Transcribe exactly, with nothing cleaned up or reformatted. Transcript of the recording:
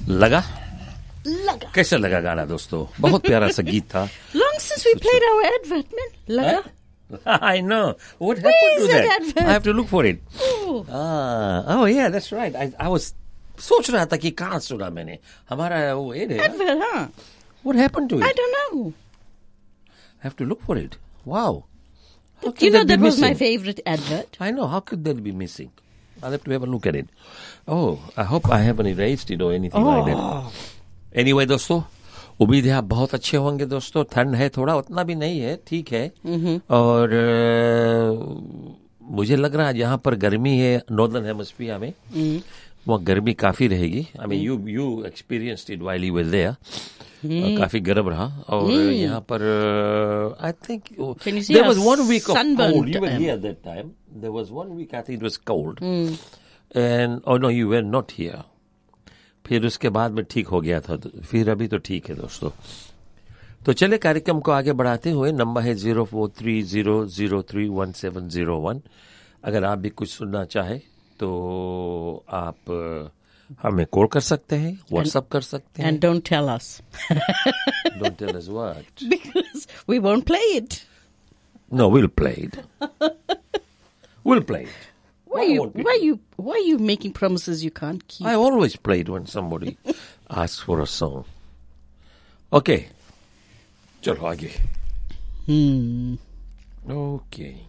लगा लगा. कैसा लगा गाना दोस्तों? बहुत प्यारा सा गीत था. Long since we played our advert, man. Laga. I know. What happened to is that? that advert? I have to look for it. Oh. Ah, oh yeah, that's right. I, I was सोच रहा था कि कहाँ सुना मैंने. हमारा वो add है. Advert, huh? What happened to it? I don't know. I have to look for it. Wow. How could You know, be that was my missing? favorite advert. I know. How could that be missing? I'll have to have a look at it. Oh, I hope I haven't erased it or anything like that. Anyway, दोस्तों, उम्मीद है आप बहुत अच्छे होंगे दोस्तों. ठंड है थोड़ा, उतना भी नहीं है, ठीक है. और मुझे लग रहा है यहाँ पर गर्मी है नॉर्दर्न हेमिस्फीयर में, वहाँ गर्मी काफी रहेगी. I mean you you experienced it while you were there. काफी गर्म रहा. और यहाँ पर I think there was one week of cold. You were here that time. There was one week I think it was cold. And oh no you were not here. फिर उसके बाद में ठीक हो गया था. फिर अभी तो ठीक है दोस्तों. तो चले कार्यक्रम को आगे बढ़ाते हुए. नंबर है zero four three zero zero three one seven zero one. अगर आप भी कुछ सुनना चाहे तो आप हमें कॉल कर सकते हैं, व्हाट्सएप कर सकते हैं. And don't tell us. Don't tell us what? Because we won't play it. No, we'll play it. We'll play it. Why you why you why are you making promises you can't keep? I always play it when somebody asks for a song. Okay. चलो आगे. Hmm. Okay.